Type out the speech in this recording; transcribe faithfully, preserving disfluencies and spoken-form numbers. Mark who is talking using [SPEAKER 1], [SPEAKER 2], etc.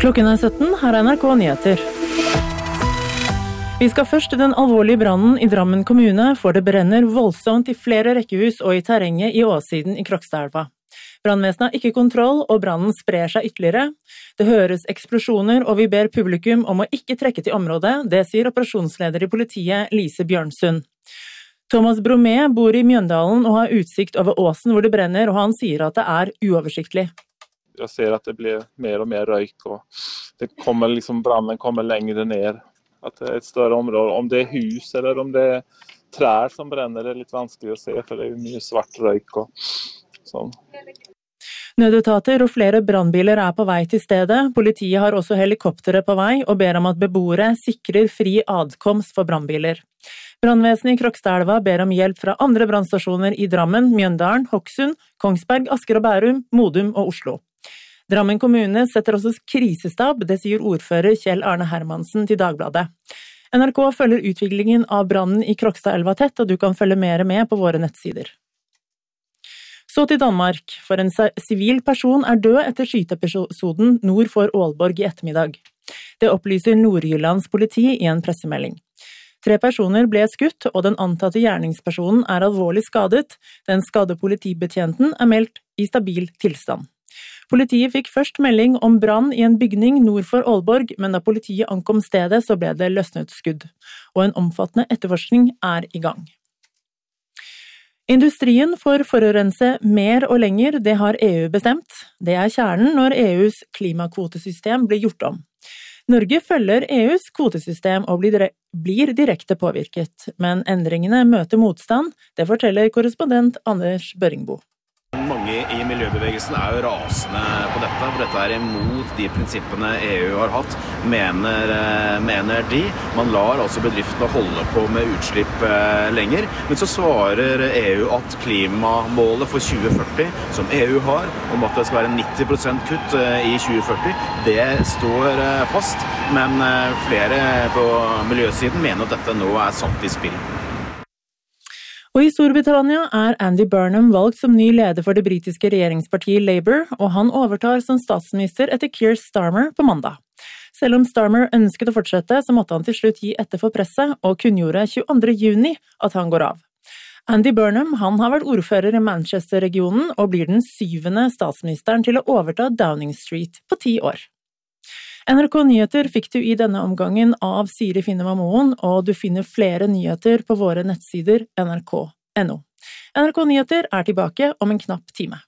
[SPEAKER 1] Klokken er sytten, her er N R K Nyheter. Vi skal først til den alvorlige brannen i Drammen kommune, for det brenner voldsomt i flere rekkehus og i terrenget i åssiden i Krokstadelva. Brannvesenet har ikke kontroll, og brannen sprer seg ytterligere. Det høres eksplosjoner, og vi ber publikum om å ikke trekke til området, det sier operasjonsleder i politiet, Lise Bjørnsund. Thomas Bromé bor i Mjøndalen og har utsikt over åsen hvor det brenner, og han sier at det er uoversiktlig.
[SPEAKER 2] Jeg ser at det blir mer og mer røyk, og det kommer liksom, brannen kommer lengre ned. At det er et større område. Om det er hus eller om det er trær som brenner, det er litt vanskelig å se, for det er jo mye svart røyk og sånn.
[SPEAKER 1] Nødetater og flere brannbiler er på vei til stedet. Politiet har også helikoptere på vei og ber om at beboere sikrer fri adkomst for brannbiler. Brannvesenet i Krokstadelva ber om hjelp fra andre brannstasjoner i Drammen, Mjøndalen, Hokksund, Kongsberg, Asker og Bærum, Modum og Oslo. Drammen kommune setter også krisestab, det sier ordfører Kjell Arne Hermansen til Dagbladet. N R K følger utviklingen av brannen i Krokstadelva tett, og du kan følge mer med på våre nettsider. Så til Danmark, for en sivil person er død etter skyteepisoden nord for Aalborg i ettermiddag. Det opplyser Nordjyllands politi i en pressemelding. Tre personer ble skutt, og den antatte gjerningspersonen er alvorlig skadet. Den skadde politibetjenten er meldt i stabil tilstand. Politiet fikk først melding om brann i en bygning nord for Aalborg, men da politiet ankom stedet så ble det løsnet skudd, og en omfattende etterforskning er i gang. Industrien får forurense mer og lenger, det har E U bestemt. Det er kjernen når E U's klimakvotesystem blir gjort om. Norge følger E U's kvotesystem og blir direkte påvirket, men endringene møter motstand, det forteller korrespondent Anders Børingbo.
[SPEAKER 3] Mange i miljøbevegelsen er jo rasende på dette, for dette er imot de prinsippene E U har hatt, mener, mener de. Man lar altså bedriftene holde på med utslipp lenger, men så svarer E U at klimamålet for tjue førti, som E U har, om at det skal være nitti prosent kutt i tjue førti, det står fast, men flere på miljøsiden mener at dette nå er satt i spill.
[SPEAKER 1] Og i Storbritannia er Andy Burnham valgt som ny leder for det britiske regjeringspartiet Labour, og han overtar som statsminister etter Keir Starmer på mandag. Selv om Starmer ønsket å fortsette, så måtte han til slutt gi etter for presset, og kunngjorde tjueandre juni at han går av. Andy Burnham han har vært ordfører i Manchester-regionen, og blir den syvende statsministeren til å overta Downing Street på ti år. N R K Nyheter fikk du i denne omgangen av Siri Finnema Moen, og du finner flere nyheter på våre nettsider N R K punktum N O. N R K Nyheter er tilbake om en knapp time.